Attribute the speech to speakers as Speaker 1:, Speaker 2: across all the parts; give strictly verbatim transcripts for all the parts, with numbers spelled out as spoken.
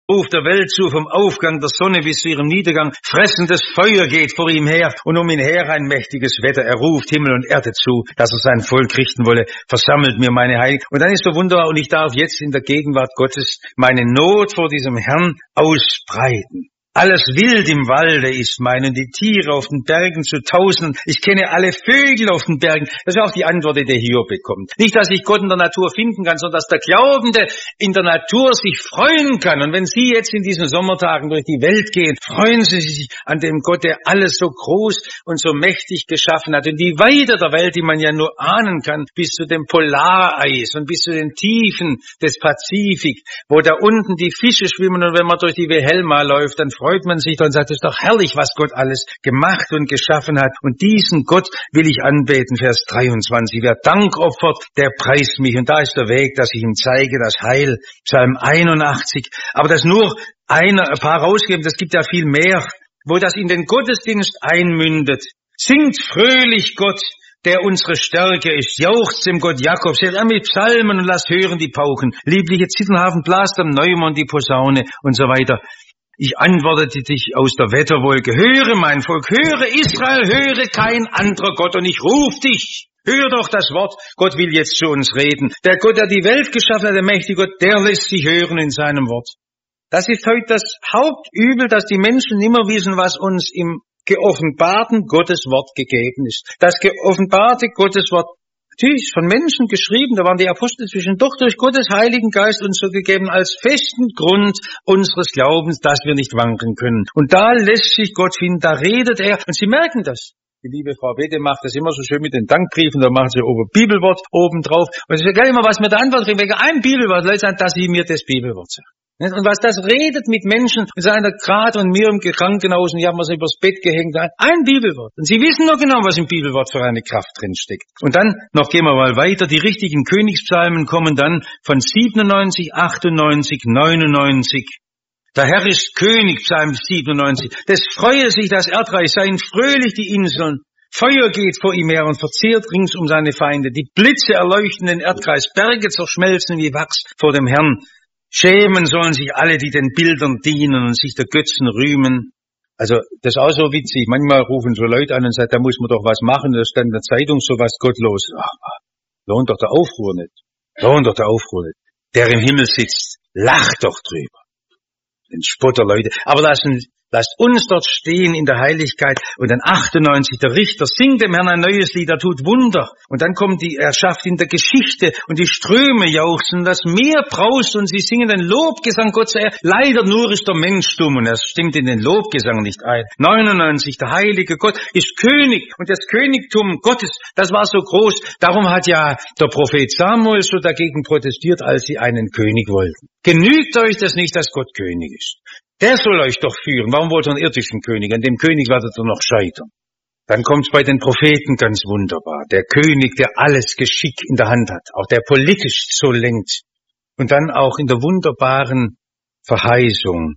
Speaker 1: Ruf der Welt zu, vom Aufgang der Sonne bis zu ihrem Niedergang. Fressendes Feuer geht vor ihm her und um ihn her ein mächtiges Wetter. Er ruft Himmel und Erde zu, dass er sein Volk richten wolle. Versammelt mir meine Heiligen. Und dann ist so wunderbar und ich darf jetzt in der Gegenwart Gottes meine Not vor diesem Herrn ausbreiten. Alles Wild im Walde ist mein und die Tiere auf den Bergen zu Tausenden. Ich kenne alle Vögel auf den Bergen. Das ist auch die Antwort, die der Hiob bekommt. Nicht, dass ich Gott in der Natur finden kann, sondern dass der Glaubende in der Natur sich freuen kann. Und wenn Sie jetzt in diesen Sommertagen durch die Welt gehen, freuen Sie sich an dem Gott, der alles so groß und so mächtig geschaffen hat. Und die Weite der Welt, die man ja nur ahnen kann, bis zu dem Polareis und bis zu den Tiefen des Pazifik, wo da unten die Fische schwimmen und wenn man durch die Wilhelma läuft, dann freut man sich und sagt, es ist doch herrlich, was Gott alles gemacht und geschaffen hat. Und diesen Gott will ich anbeten, Vers dreiundzwanzig. Wer Dank opfert, der preist mich. Und da ist der Weg, dass ich ihm zeige, das Heil, Psalm einundachtzig. Aber das nur ein paar rausgeben, das gibt ja viel mehr, wo das in den Gottesdienst einmündet. Singt fröhlich Gott, der unsere Stärke ist. Jauchzt dem Gott Jakobs, seht an mit Psalmen und lasst hören die Pauken. Liebliche Zittenhafen, blast am Neumond die Posaune und so weiter. Ich antwortete dich aus der Wetterwolke. Höre, mein Volk, höre Israel, höre kein anderer Gott. Und ich ruf dich. Hör doch das Wort. Gott will jetzt zu uns reden. Der Gott, der die Welt geschaffen hat, der mächtige Gott, der lässt sich hören in seinem Wort. Das ist heute das Hauptübel, dass die Menschen immer wissen, was uns im geoffenbarten Gottes Wort gegeben ist. Das geoffenbarte Gottes Wort, natürlich von Menschen geschrieben, da waren die Apostel zwischen, doch durch Gottes Heiligen Geist uns so gegeben als festen Grund unseres Glaubens, dass wir nicht wanken können. Und da lässt sich Gott finden, da redet er, und Sie merken das. Die liebe Frau Bede macht das immer so schön mit den Dankbriefen, da macht sie oben Bibelwort oben drauf. Und es ist egal immer, was wir da antworten, wegen einem Bibelwort, Leute sagen, dass sie mir das Bibelwort sagen. Und was das redet mit Menschen, mit seiner Grad und mir im Krankenhaus, und ich habe mir so übers Bett gehängt, ein Bibelwort. Und Sie wissen noch genau, was im Bibelwort für eine Kraft drin steckt. Und dann, noch gehen wir mal weiter, die richtigen Königspsalmen kommen dann von siebenundneunzig, achtundneunzig, neunundneunzig. Der Herr ist König, Psalm siebenundneunzig. Das freue sich das Erdreich, seien fröhlich die Inseln. Feuer geht vor ihm her und verzehrt rings um seine Feinde. Die Blitze erleuchten den Erdkreis, Berge zerschmelzen wie Wachs vor dem Herrn. Schämen sollen sich alle, die den Bildern dienen und sich der Götzen rühmen. Also, das ist auch so witzig. Manchmal rufen so Leute an und sagen, da muss man doch was machen. Da stand in der Zeitung so was gottlos. Ach, lohnt doch der Aufruhr nicht. Lohnt doch der Aufruhr nicht. Der im Himmel sitzt, lacht doch drüber. Den Spotter, Leute. Aber lassen, lasst uns dort stehen in der Heiligkeit. Und dann achtundneunzig, der Richter singt dem Herrn ein neues Lied, er tut Wunder. Und dann kommt die, er schafft in der Geschichte und die Ströme jauchzen, das Meer braust und sie singen den Lobgesang Gott sei Dank. Leider nur ist der Mensch dumm und er stimmt in den Lobgesang nicht ein. neunundneunzig, der heilige Gott ist König und das Königtum Gottes, das war so groß. Darum hat ja der Prophet Samuel so dagegen protestiert, als sie einen König wollten. Genügt euch das nicht, dass Gott König ist? Der soll euch doch führen. Warum wollt ihr einen irdischen König? An dem König werdet ihr noch scheitern. Dann kommt es bei den Propheten ganz wunderbar. Der König, der alles Geschick in der Hand hat, auch der politisch so lenkt. Und dann auch in der wunderbaren Verheißung.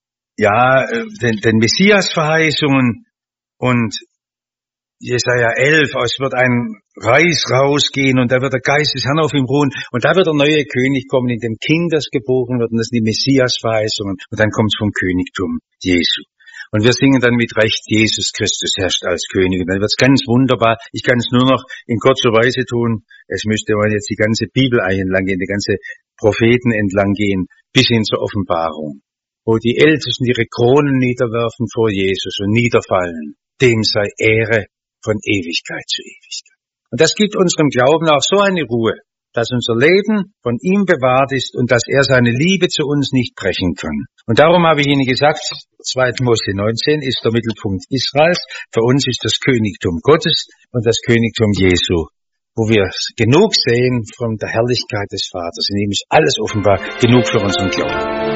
Speaker 1: Ja, den, den Messias-Verheißungen und Jesaja elf, es wird ein Reis rausgehen und da wird der Geist des Herrn auf ihm ruhen und da wird der neue König kommen, in dem Kindes geboren wird und das sind die Messias-Verheißungen und dann kommt es vom Königtum Jesu. Und wir singen dann mit Recht, Jesus Christus herrscht als König und dann wird es ganz wunderbar. Ich kann es nur noch in kurzer Weise tun, es müsste man jetzt die ganze Bibel entlang gehen, die ganze Propheten entlang gehen, bis hin zur Offenbarung, wo die Ältesten ihre Kronen niederwerfen vor Jesus und niederfallen. Dem sei Ehre von Ewigkeit zu Ewigkeit. Und das gibt unserem Glauben auch so eine Ruhe, dass unser Leben von ihm bewahrt ist und dass er seine Liebe zu uns nicht brechen kann. Und darum habe ich Ihnen gesagt, zweiter Mose neunzehn ist der Mittelpunkt Israels. Für uns ist das Königtum Gottes und das Königtum Jesu, wo wir genug sehen von der Herrlichkeit des Vaters. In ihm ist alles offenbar genug für unseren Glauben.